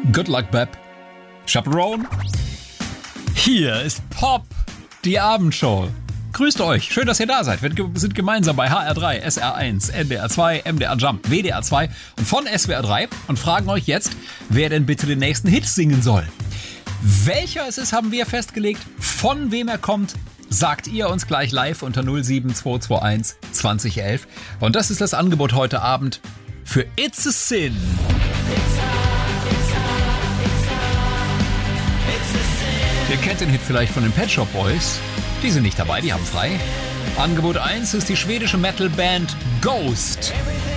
Good Luck Beb. Chaperone. Hier ist Pop, die Abendshow. Grüßt euch, schön, dass ihr da seid. Wir sind gemeinsam bei HR3, SR1, NDR2, MDR Jump, WDR 2 und von SWR 3 und fragen euch jetzt, wer denn bitte den nächsten Hit singen soll. Welcher es ist, haben wir festgelegt. Von wem er kommt, sagt ihr uns gleich live unter 07221 2011. Und das ist das Angebot heute Abend für It's a Sin. Ihr kennt den Hit vielleicht von den Pet Shop Boys. Die sind nicht dabei, die haben frei. Angebot 1 ist die schwedische Metal-Band Ghost.